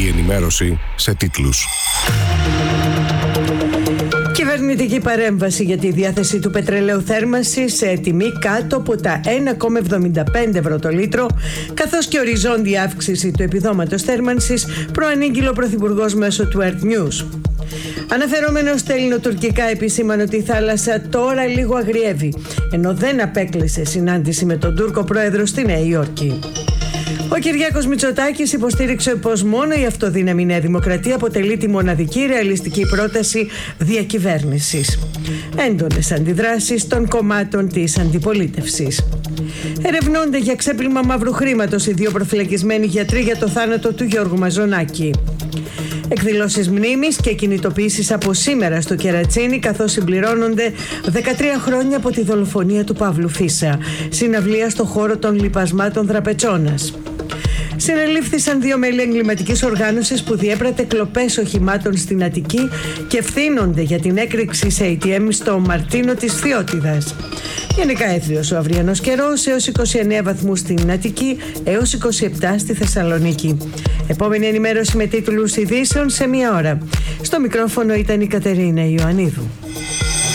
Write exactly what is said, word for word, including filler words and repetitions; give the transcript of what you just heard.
Η ενημέρωση σε τίτλους. Κυβερνητική παρέμβαση για τη διάθεση του πετρελαίου θέρμανσης σε τιμή κάτω από τα ένα κόμμα εβδομήντα πέντε ευρώ το λίτρο, καθώς και οριζόντια αύξηση του επιδόματος θέρμανσης, προανήγγειλε ο Πρωθυπουργός μέσω του Earth News. Αναφερόμενος στα ελληνοτουρκικά, επισήμανε ότι η θάλασσα τώρα λίγο αγριεύει, ενώ δεν απέκλεισε συνάντηση με τον Τούρκο πρόεδρο στη Νέα Υόρκη. Ο Κυριάκος Μητσοτάκης υποστήριξε πως μόνο η αυτοδύναμη Νέα Δημοκρατία αποτελεί τη μοναδική ρεαλιστική πρόταση διακυβέρνησης. Έντονες αντιδράσεις των κομμάτων της αντιπολίτευσης. Ερευνώνται για ξέπλυμα μαύρου χρήματος οι δύο προφυλακισμένοι γιατροί για το θάνατο του Γιώργου Μαζονάκη. Εκδηλώσεις μνήμης και κινητοποιήσεις από σήμερα στο Κερατσίνι, καθώς συμπληρώνονται δεκατρία χρόνια από τη δολοφονία του Παύλου Φίσα. Συναυλία στο χώρο των λιπασμάτων Δραπετσώνας. Συνελήφθησαν δύο μέλη εγκληματικής οργάνωσης που διέπρατε κλοπές οχημάτων στην Αττική και ευθύνονται για την έκρηξη σε έι τι εμ στο Μαρτίνο της Φθιώτιδας. Γενικά έθριος ο αυριανός καιρός, έως είκοσι εννέα βαθμούς στην Αττική, έως είκοσι επτά στη Θεσσαλονίκη. Επόμενη ενημέρωση με τίτλους ειδήσεων σε μία ώρα. Στο μικρόφωνο ήταν η Κατερίνα Ιωαννίδου.